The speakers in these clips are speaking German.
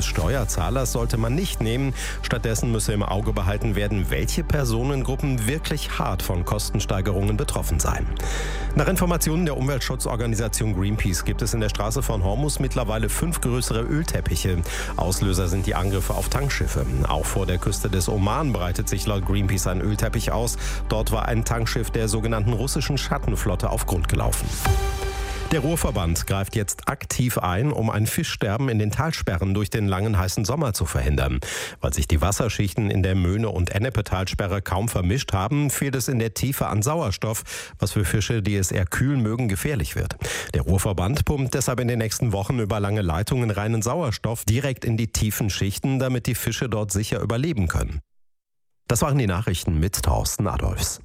des Steuerzahlers sollte man nicht nehmen. Stattdessen müsse im Auge behalten werden, welche Personengruppen wirklich hart von Kostensteigerungen betroffen seien. Nach Informationen der Umweltschutzorganisation Greenpeace gibt es in der Straße von Hormuz mittlerweile 5 größere Ölteppiche. Auslöser sind die Angriffe auf Tankschiffe. Auch vor der Küste des Oman breitet sich laut Greenpeace ein Ölteppich aus. Dort war ein Tankschiff der sogenannten russischen Schattenflotte auf Grund gelaufen. Der Ruhrverband greift jetzt aktiv ein, um ein Fischsterben in den Talsperren durch den langen heißen Sommer zu verhindern. Weil sich die Wasserschichten in der Möhne- und Ennepe-Talsperre kaum vermischt haben, fehlt es in der Tiefe an Sauerstoff, was für Fische, die es eher kühl mögen, gefährlich wird. Der Ruhrverband pumpt deshalb in den nächsten Wochen über lange Leitungen reinen Sauerstoff direkt in die tiefen Schichten, damit die Fische dort sicher überleben können. Das waren die Nachrichten mit Thorsten Adolfs.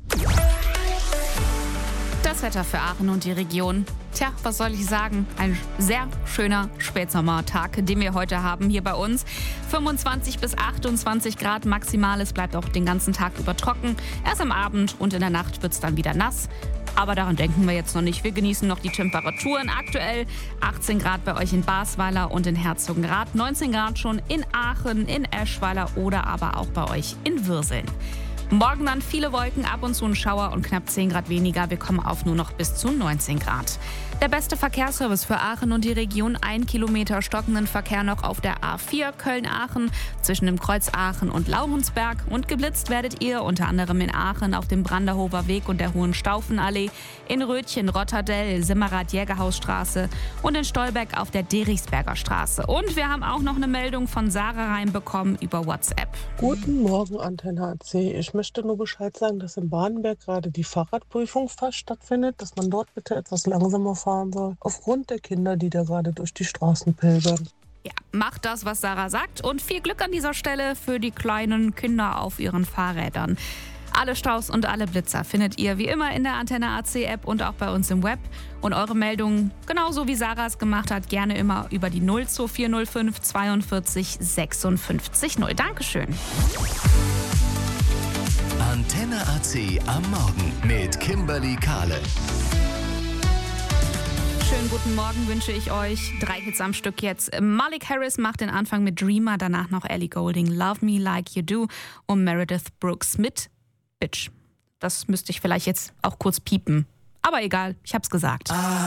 Das Wetter für Aachen und die Region. Tja, was soll ich sagen? Ein sehr schöner Spätsommertag, den wir heute haben hier bei uns. 25 bis 28 Grad maximal. Es bleibt auch den ganzen Tag über trocken. Erst am Abend und in der Nacht wird es dann wieder nass. Aber daran denken wir jetzt noch nicht. Wir genießen noch die Temperaturen. Aktuell 18 Grad bei euch in Basweiler und in Herzogenrath. 19 Grad schon in Aachen, in Eschweiler oder aber auch bei euch in Würseln. Morgen dann viele Wolken, ab und zu ein Schauer und knapp 10 Grad weniger. Wir kommen auf nur noch bis zu 19 Grad. Der beste Verkehrsservice für Aachen und die Region. 1 Kilometer stockenden Verkehr noch auf der A4 Köln-Aachen zwischen dem Kreuz Aachen und Laurensberg. Und geblitzt werdet ihr unter anderem in Aachen auf dem Branderhofer Weg und der Hohenstaufenallee, in Rötchen, Rotterdell, Simmerath-Jägerhausstraße und in Stolberg auf der Derichsberger Straße. Und wir haben auch noch eine Meldung von Sarah reinbekommen über WhatsApp. Guten Morgen, Antenne AC. Ich möchte nur Bescheid sagen, dass in Badenberg gerade die Fahrradprüfung fast stattfindet, dass man dort bitte etwas langsamer fahren soll, aufgrund der Kinder, die da gerade durch die Straßen pilgern. Ja, macht das, was Sarah sagt, und viel Glück an dieser Stelle für die kleinen Kinder auf ihren Fahrrädern. Alle Staus und alle Blitzer findet ihr wie immer in der Antenne AC App und auch bei uns im Web. Und eure Meldungen, genauso wie Sarah es gemacht hat, gerne immer über die 02405 42 56 0. Dankeschön. Antenne AC am Morgen mit Kimberly Kahle. Schönen guten Morgen wünsche ich euch. 3 Hits am Stück jetzt. Malik Harris macht den Anfang mit Dreamer, danach noch Ellie Goulding, Love Me Like You Do und Meredith Brooks mit Bitch. Das müsste ich vielleicht jetzt auch kurz piepen. Aber egal, ich hab's gesagt.